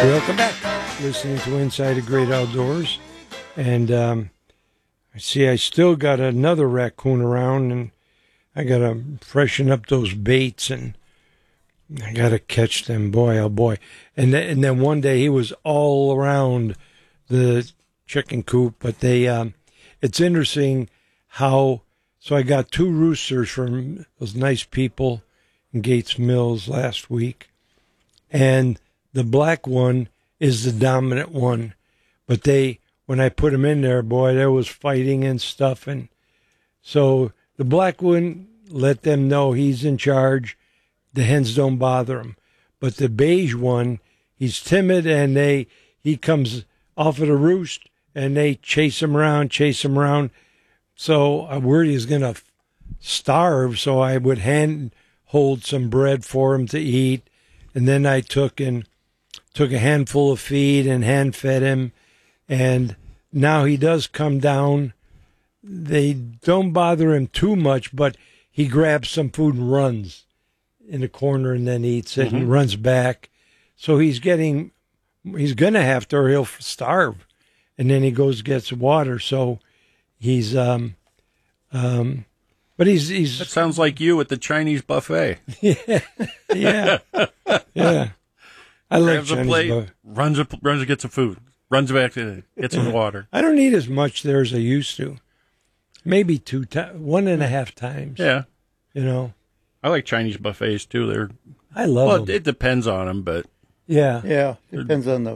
Welcome back. Listening to Inside the Great Outdoors. And I see I still got another raccoon around, and I got to freshen up those baits, and I got to catch them. Boy, oh boy. And then one day he was all around the chicken coop, but it's interesting how, so I got 2 roosters from those nice people in Gates Mills last week, and the black one is the dominant one, but when I put them in there, boy, there was fighting and stuff, and so the black one let them know he's in charge. The hens don't bother him, but the beige one, he's timid, and he comes off of the roost, and they chase him around. So I worried he was going to starve, so I would hold some bread for him to eat, and then I took a handful of feed and hand-fed him, and now he does come down. They don't bother him too much, but he grabs some food and runs in the corner and then eats it and runs back. So he's going to have to, or he'll starve, and then he goes gets water. So he's but he's that sounds like you at the Chinese buffet. yeah. I like Grabs a plate, runs and gets some food, runs back to get some water. I don't eat as much there as I used to. Maybe 1.5 times. Yeah, I like Chinese buffets too. I love them. It depends on them, but yeah, depends on the